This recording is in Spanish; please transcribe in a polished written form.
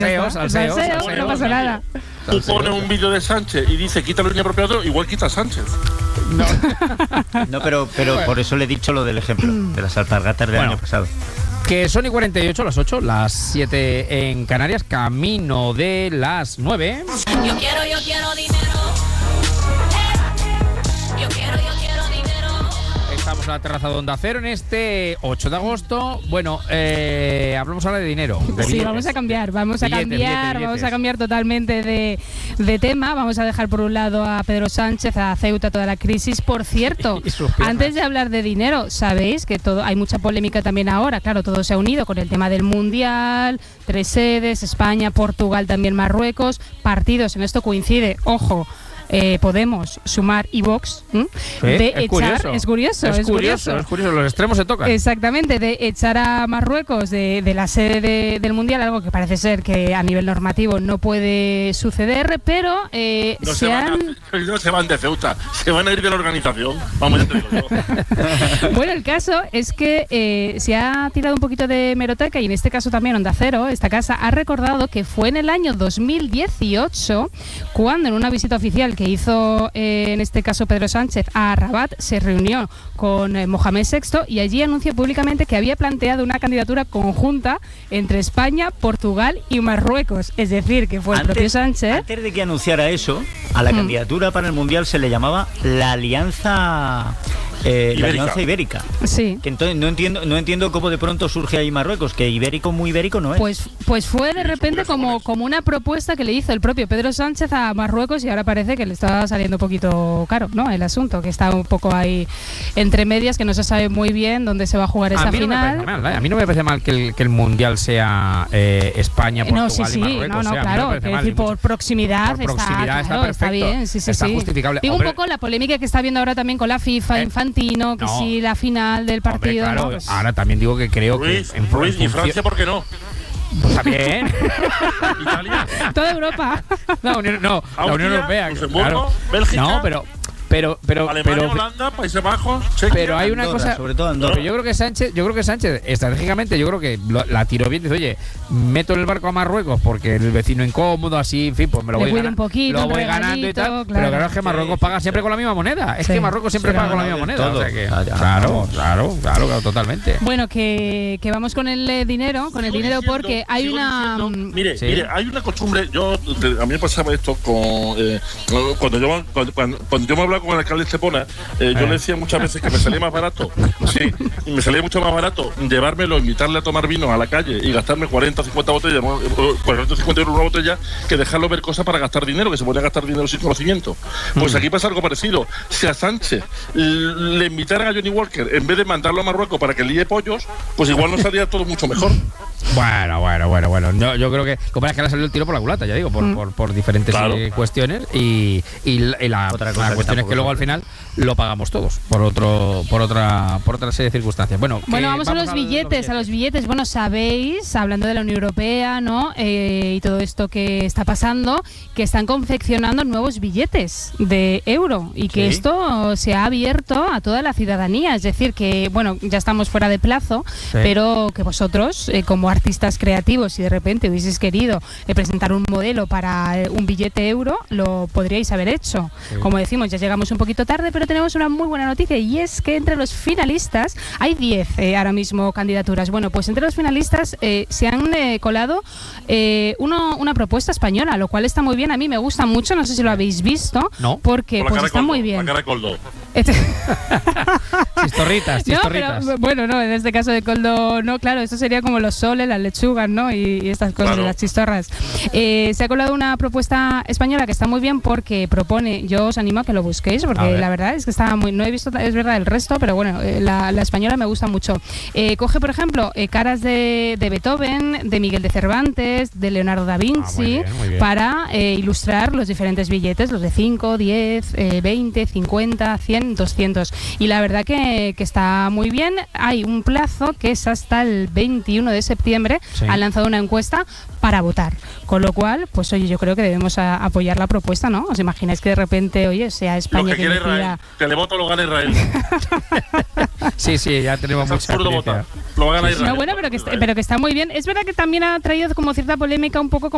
Salseo, no pasa nada. Tú pones un vídeo de Sánchez y dice quita la línea apropiada, igual quita Sánchez. No, pero por eso le he dicho lo del ejemplo de las alpargatas del año pasado. Que son y 48, las 8, las 7 en Canarias, camino de las 9. Yo quiero dinero. Yo quiero dinero. Estamos en la terraza de Onda Cero en este 8 de agosto. Bueno, hablamos ahora de dinero. Sí, vamos a cambiar totalmente de tema. Vamos a dejar por un lado a Pedro Sánchez, a Ceuta, toda la crisis. Por cierto, antes de hablar de dinero, sabéis que hay mucha polémica también ahora. Claro, todo se ha unido con el tema del Mundial, 3 sedes, España, Portugal, también Marruecos, partidos, en esto coincide, ojo, Podemos, Sumar y Vox, es curioso, los extremos se tocan. Exactamente, de echar a Marruecos de la sede del Mundial, algo que parece ser que a nivel normativo no puede suceder, pero no se van de Ceuta, se van a ir de la organización. Vamos, ya te digo yo. Bueno, el caso es que se ha tirado un poquito de hemeroteca y en este caso también Onda Cero, esta casa, ha recordado que fue en el año 2018 cuando en una visita oficial que hizo en este caso Pedro Sánchez a Rabat, se reunió con Mohamed VI y allí anunció públicamente que había planteado una candidatura conjunta entre España, Portugal y Marruecos. Es decir, que fue el propio Sánchez. Antes de que anunciara eso, a la candidatura para el Mundial se le llamaba la Alianza Ibérica. Sí. Que entonces no entiendo cómo de pronto surge ahí Marruecos, que ibérico muy ibérico no es. Pues fue de repente como una propuesta que le hizo el propio Pedro Sánchez a Marruecos y ahora parece que le está saliendo un poquito caro, ¿no? El asunto, que está un poco ahí entre medias, que no se sabe muy bien dónde se va a jugar esa final. A mí no me parece mal que el Mundial sea España, Portugal y Marruecos. Claro, es decir, por proximidad, está bien, está justificable. Digo un poco la polémica que está habiendo ahora también con la FIFA, Infantino, que si la final del partido. Hombre, claro, ahora también digo que creo Ruiz, que en ¿y Francia por qué no? Pues también. Italia. Toda Europa. La Unión Europea. Luxemburgo, Bélgica. No, pero Alemania, Holanda, Países Bajos, Chequia. Pero hay una cosa, sobre todo Andorra. Yo creo que Sánchez estratégicamente, yo creo que la tiró bien. Dice, oye, meto en el barco a Marruecos porque el vecino incómodo, así, en fin, pues me lo voy ganando y tal. Pero claro, es que Marruecos paga siempre con la misma moneda. Es que Marruecos siempre paga con la misma moneda. O sea que, claro, totalmente. Bueno, que vamos con el dinero, porque hay una. Mire, hay una costumbre. A mí me pasaba esto cuando yo me hablaba con el alcalde de Estepona, yo le decía muchas veces que me salía más barato, me salía mucho más barato llevármelo, invitarle a tomar vino a la calle y gastarme 40 o 50 botellas, 40 o 50 euros una botella, que dejarlo ver cosas para gastar dinero, que se podía gastar dinero sin conocimiento. Pues aquí pasa algo parecido. Si a Sánchez le invitaran a Johnny Walker, en vez de mandarlo a Marruecos para que líe pollos, pues igual nos salía todo mucho mejor. Bueno. Yo creo que como es que le ha salido el tiro por la culata, ya digo, por diferentes cuestiones y la cuestión es que luego al final lo pagamos todos por otra serie de circunstancias. Bueno, vamos a los billetes. Bueno, sabéis, hablando de la Unión Europea, ¿no? Y todo esto que está pasando, que están confeccionando nuevos billetes de euro y que esto se ha abierto a toda la ciudadanía. Es decir, que bueno, ya estamos fuera de plazo, pero que vosotros, como artistas creativos, si de repente hubieseis querido presentar un modelo para un billete euro, lo podríais haber hecho. Como decimos, ya llegamos un poquito tarde, pero tenemos una muy buena noticia y es que entre los finalistas hay 10 ahora mismo candidaturas. Bueno, pues entre los finalistas se han colado una propuesta española, lo cual está muy bien. A mí me gusta mucho, no sé si lo habéis visto, porque pues está muy bien. La cara de Coldo. Chistorritas. No, pero, bueno, no, en este caso de Coldo no, claro, esto sería como los soles, las lechugas, ¿no? Y estas cosas, las chistorras. Se ha colado una propuesta española que está muy bien porque propone, yo os animo a que lo busquéis porque la verdad es que está muy, no he visto, es verdad, el resto, pero bueno, la española me gusta mucho. Coge, por ejemplo, caras de Beethoven, de Miguel de Cervantes, de Leonardo da Vinci, muy bien. Para ilustrar los diferentes billetes, los de 5, 10, 20, 50, 100, 200. Y la verdad que está muy bien. Hay un plazo que es hasta el 21 de septiembre. Han lanzado una encuesta para votar. Con lo cual, pues oye, yo creo que debemos apoyar la propuesta, ¿no? ¿Os imagináis que de repente, oye, sea España que decida... Televoto lo gana Israel. Sí, ya tenemos mucha votar. Lo gana Israel. No, bueno, pero que está muy bien. Es verdad que también ha traído como cierta polémica un poco como